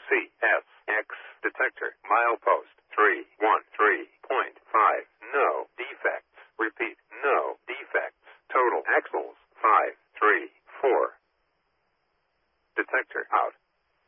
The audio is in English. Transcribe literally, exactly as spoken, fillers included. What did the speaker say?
C S X detector. Milepost three one three point five. No defects. Repeat, no defects. Total axles five three four. Detector out.